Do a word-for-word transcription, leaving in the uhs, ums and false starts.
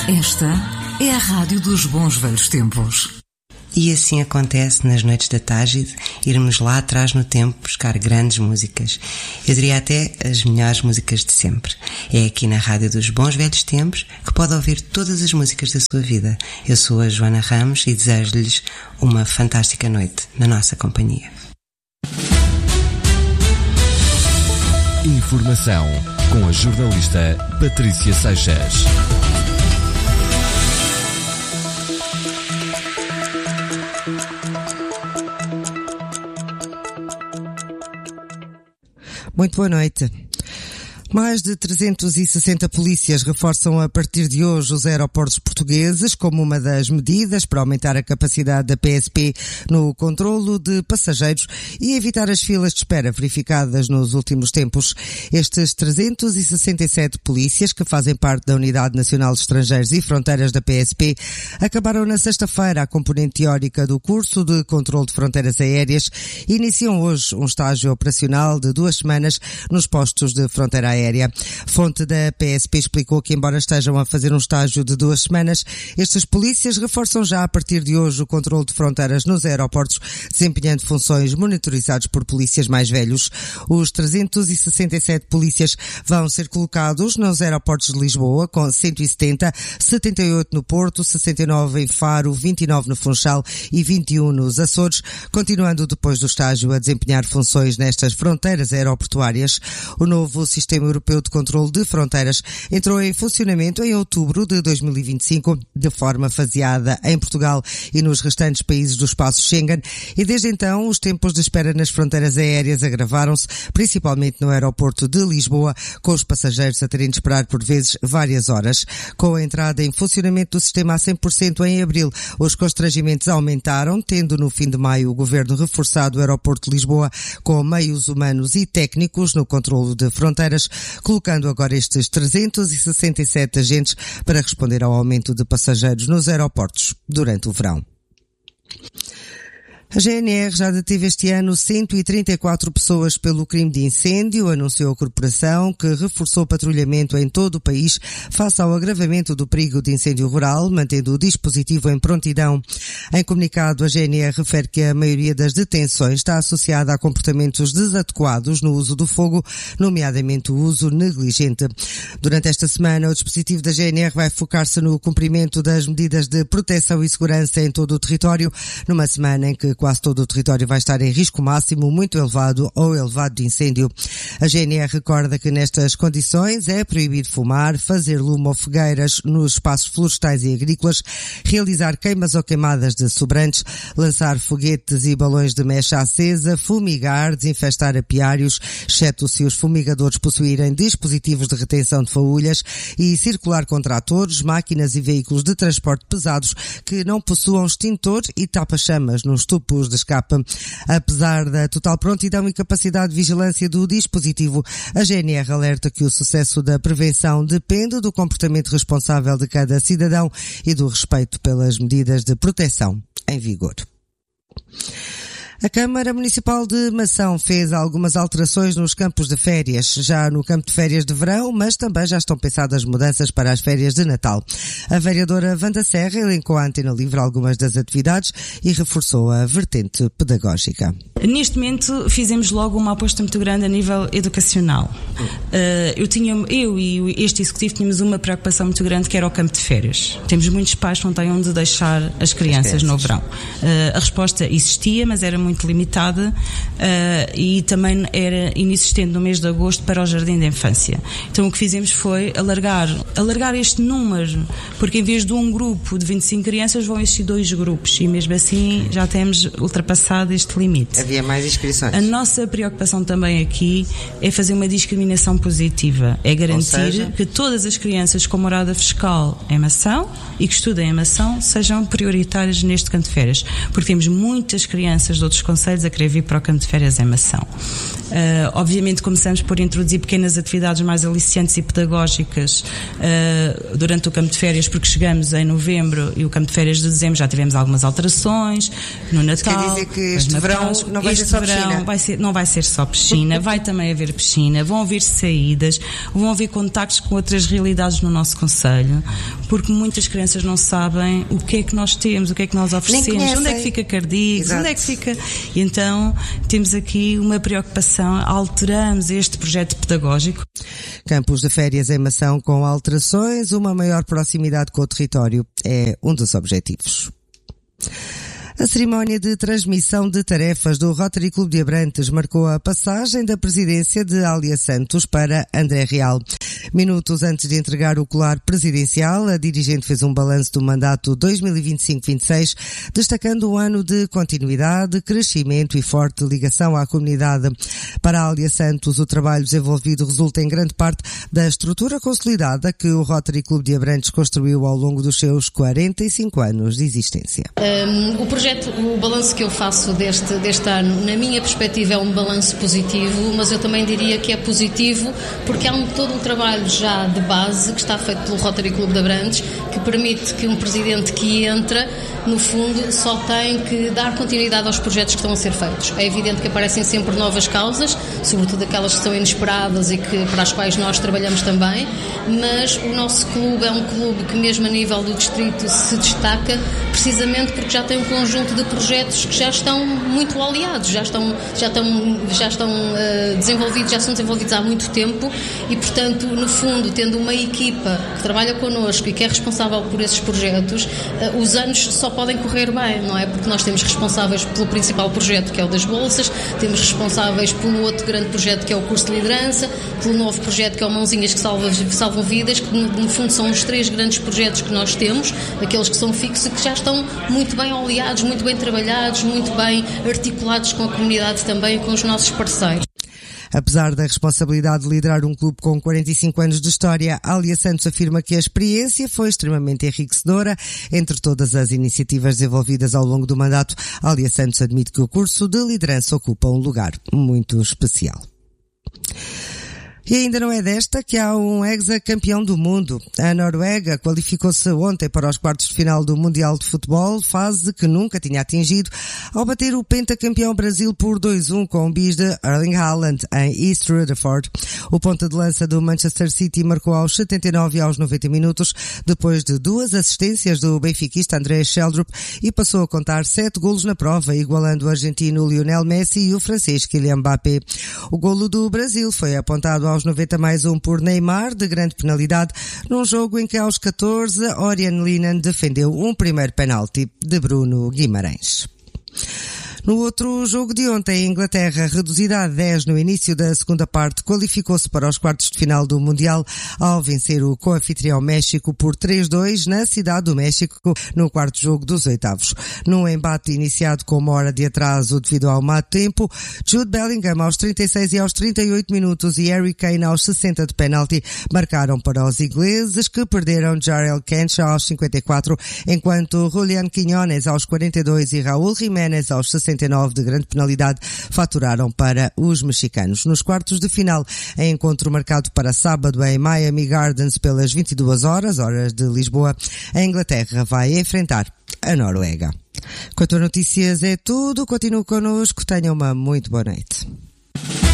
Esta é a Rádio dos Bons Velhos Tempos. E assim acontece nas noites da Tágide, irmos lá atrás no tempo buscar grandes músicas. Eu diria até as melhores músicas de sempre. É aqui na Rádio dos Bons Velhos Tempos que pode ouvir todas as músicas da sua vida. Eu sou a Joana Ramos e desejo-lhes uma fantástica noite na nossa companhia. Informação com a jornalista Patrícia Seixas. Muito boa noite. Mais de trezentos e sessenta polícias reforçam a partir de hoje os aeroportos portugueses como uma das medidas para aumentar a capacidade da P S P no controlo de passageiros e evitar as filas de espera verificadas nos últimos tempos. Estes trezentos e sessenta e sete polícias, que fazem parte da Unidade Nacional de Estrangeiros e Fronteiras da P S P, acabaram na sexta-feira a componente teórica do curso de controlo de fronteiras aéreas e iniciam hoje um estágio operacional de duas semanas nos postos de fronteira aérea. Aérea. Fonte da P S P explicou que, embora estejam a fazer um estágio de duas semanas, estes polícias reforçam já a partir de hoje o controle de fronteiras nos aeroportos, desempenhando funções monitorizadas por polícias mais velhos. Os trezentos e sessenta e sete polícias vão ser colocados nos aeroportos de Lisboa, com cento e setenta, setenta e oito no Porto, sessenta e nove em Faro, vinte e nove no Funchal e vinte e um nos Açores, continuando depois do estágio a desempenhar funções nestas fronteiras aeroportuárias. O novo sistema Europeu de Controlo de Fronteiras entrou em funcionamento em outubro de dois mil e vinte e cinco, de forma faseada em Portugal e nos restantes países do espaço Schengen, e desde então os tempos de espera nas fronteiras aéreas agravaram-se, principalmente no aeroporto de Lisboa, com os passageiros a terem de esperar por vezes várias horas. Com a entrada em funcionamento do sistema a cem por cento em abril, os constrangimentos aumentaram, tendo no fim de maio o Governo reforçado o aeroporto de Lisboa com meios humanos e técnicos no controlo de fronteiras, colocando agora estes trezentos e sessenta e sete agentes para responder ao aumento de passageiros nos aeroportos durante o verão. A G N R já deteve este ano cento e trinta e quatro pessoas pelo crime de incêndio, anunciou a corporação, que reforçou o patrulhamento em todo o país face ao agravamento do perigo de incêndio rural, mantendo o dispositivo em prontidão. Em comunicado, a G N R refere que a maioria das detenções está associada a comportamentos desadequados no uso do fogo, nomeadamente o uso negligente. Durante esta semana, o dispositivo da G N R vai focar-se no cumprimento das medidas de proteção e segurança em todo o território, numa semana em que quase todo o território vai estar em risco máximo muito elevado ou elevado de incêndio. A G N R recorda que nestas condições é proibido fumar, fazer lume ou fogueiras nos espaços florestais e agrícolas, realizar queimas ou queimadas de sobrantes, lançar foguetes e balões de mecha acesa, fumigar, desinfestar apiários, exceto se os fumigadores possuírem dispositivos de retenção de faúlhas, e circular com tratores, máquinas e veículos de transporte pesados que não possuam extintor e tapa-chamas nos tubos de escape. Apesar da total prontidão e capacidade de vigilância do dispositivo, a G N R alerta que o sucesso da prevenção depende do comportamento responsável de cada cidadão e do respeito pelas medidas de proteção em vigor. A Câmara Municipal de Mação fez algumas alterações nos campos de férias, já no campo de férias de verão, mas também já estão pensadas mudanças para as férias de Natal. A vereadora Wanda Serra elencou à Antena Livre algumas das atividades e reforçou a vertente pedagógica. Neste momento fizemos logo uma aposta muito grande a nível educacional. Uh, eu, tinha, eu e este executivo tínhamos uma preocupação muito grande, que era o campo de férias. Temos muitos pais que não têm onde deixar as crianças no verão. Uh, a resposta existia, mas era muito limitada, uh, e também era inexistente no mês de agosto para o jardim da infância. Então o que fizemos foi alargar, alargar este número, porque em vez de um grupo de vinte e cinco crianças vão existir dois grupos, e mesmo assim já temos ultrapassado este limite. Havia mais inscrições. A nossa preocupação também aqui é fazer uma discriminação positiva, é garantir seja... que todas as crianças com morada fiscal em Mação e que estudem em Mação sejam prioritárias neste campo de férias, porque temos muitas crianças de outros concelhos a querer vir para o campo de férias em Mação. Uh, obviamente começamos por introduzir pequenas atividades mais aliciantes e pedagógicas uh, durante o campo de férias, porque chegamos em novembro e o campo de férias de dezembro já tivemos algumas alterações no Natal. Quer dizer que este verão não vai ser só piscina? Vai ser, não vai ser só piscina, vai também haver piscina, vão haver saídas, vão haver contactos com outras realidades no nosso concelho, porque muitas crianças não sabem o que é que nós temos, o que é que nós oferecemos, onde é que fica Cardígues, onde é que fica... E então temos aqui uma preocupação, alteramos este projeto pedagógico. Campos de férias em Mação com alterações, uma maior proximidade com o território é um dos objetivos. A cerimónia de transmissão de tarefas do Rotary Clube de Abrantes marcou a passagem da presidência de Alia Santos para André Real. Minutos antes de entregar o colar presidencial, a dirigente fez um balanço do mandato dois mil e vinte e cinco vinte e seis, destacando um ano de continuidade, crescimento e forte ligação à comunidade. Para Alia Santos, o trabalho desenvolvido resulta em grande parte da estrutura consolidada que o Rotary Clube de Abrantes construiu ao longo dos seus quarenta e cinco anos de existência. Um, o projeto O balanço que eu faço deste, deste ano, na minha perspectiva, é um balanço positivo, mas eu também diria que é positivo porque há um, todo um trabalho já de base que está feito pelo Rotary Clube de Abrantes, que permite que um presidente que entra, no fundo, só tem que dar continuidade aos projetos que estão a ser feitos. É evidente que aparecem sempre novas causas, sobretudo aquelas que são inesperadas e que, para as quais nós trabalhamos também, mas o nosso clube é um clube que, mesmo a nível do distrito, se destaca precisamente porque já tem um conjunto de projetos que já estão muito oleados, já estão, já estão, já estão uh, desenvolvidos, já são desenvolvidos há muito tempo e, portanto, no fundo, tendo uma equipa que trabalha connosco e que é responsável por esses projetos, uh, os anos só podem correr bem, não é? Porque nós temos responsáveis pelo principal projeto, que é o das bolsas, temos responsáveis pelo outro grande projeto, que é o curso de liderança, pelo novo projeto, que é o Mãozinhas que Salvam, salvam Vidas, que no, no fundo são os três grandes projetos que nós temos, aqueles que são fixos e que já estão muito bem oleados, muito bem trabalhados, muito bem articulados com a comunidade também e com os nossos parceiros. Apesar da responsabilidade de liderar um clube com quarenta e cinco anos de história, Alia Santos afirma que a experiência foi extremamente enriquecedora. Entre todas as iniciativas desenvolvidas ao longo do mandato, Alia Santos admite que o curso de liderança ocupa um lugar muito especial. E ainda não é desta que há um ex-campeão do mundo. A Noruega qualificou-se ontem para os quartos de final do Mundial de Futebol, fase que nunca tinha atingido, ao bater o pentacampeão Brasil por dois a um com o bis de Erling Haaland em East Rutherford. O ponta de lança do Manchester City marcou aos setenta e nove e aos noventa minutos, depois de duas assistências do benfiquista André Sheldrup, e passou a contar sete golos na prova, igualando o argentino Lionel Messi e o francês Kylian Mbappé. O golo do Brasil foi apontado ao aos noventa mais um por Neymar, de grande penalidade, num jogo em que aos catorze, Orion Linan defendeu um primeiro penalti de Bruno Guimarães. No outro jogo de ontem, a Inglaterra, reduzida a dez no início da segunda parte, qualificou-se para os quartos de final do Mundial ao vencer o co-anfitrião México por três a dois na Cidade do México, no quarto jogo dos oitavos. Num embate iniciado com uma hora de atraso devido ao má tempo, Jude Bellingham aos trinta e seis e aos trinta e oito minutos e Harry Kane aos sessenta de penalti marcaram para os ingleses, que perderam Jarrell Kench aos cinquenta e quatro, enquanto Julián Quiñones aos quarenta e dois e Raúl Jiménez aos sessenta e nove de grande penalidade faturaram para os mexicanos. Nos quartos de final, em encontro marcado para sábado em Miami Gardens pelas vinte e duas horas, horas de Lisboa, a Inglaterra vai enfrentar a Noruega. Quanto a notícias é tudo, continuo connosco, tenham uma muito boa noite.